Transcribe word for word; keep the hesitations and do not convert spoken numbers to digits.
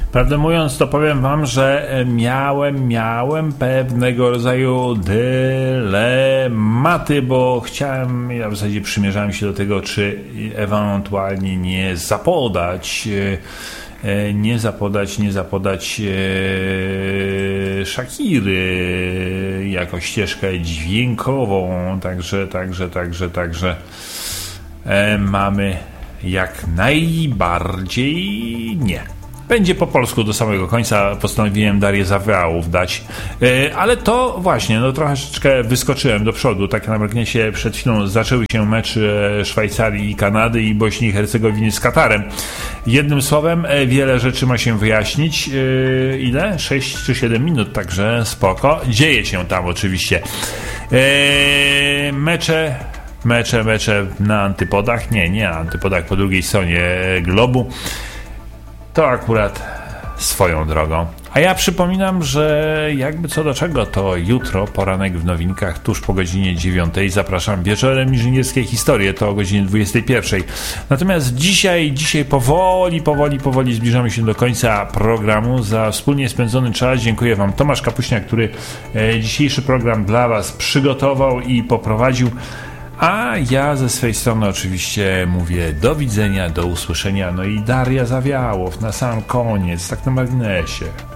Prawdę mówiąc, to powiem wam, że miałem, miałem pewnego rodzaju dylematy, bo chciałem, ja w zasadzie przymierzałem się do tego, czy ewentualnie nie zapodać, nie zapodać, nie zapodać Shakiry jako ścieżkę dźwiękową, także, także, także, także mamy jak najbardziej nie. Będzie po polsku do samego końca, postanowiłem Darię Zawiałów dać, yy, ale to właśnie, no troszeczkę wyskoczyłem do przodu, tak na marginesie przed chwilą zaczęły się mecze Szwajcarii i Kanady i Bośni i Hercegowiny z Katarem. Jednym słowem, wiele rzeczy ma się wyjaśnić, yy, ile? sześć czy siedem minut, także spoko, dzieje się tam oczywiście. Yy, mecze mecze, mecze na antypodach, nie, nie na antypodach, po drugiej stronie globu. To akurat swoją drogą. A ja przypominam, że jakby co do czego, to jutro poranek w nowinkach tuż po godzinie dziewiątej. Zapraszam wieczorem inżynierskie historie, to o godzinie dwudziestej pierwszej. Natomiast dzisiaj, dzisiaj powoli, powoli, powoli zbliżamy się do końca programu. Za wspólnie spędzony czas dziękuję wam Tomasz Kapuśniak, który e, dzisiejszy program dla was przygotował i poprowadził. A ja ze swej strony oczywiście mówię do widzenia, do usłyszenia. No i Daria Zawiałow na sam koniec, tak na marginesie.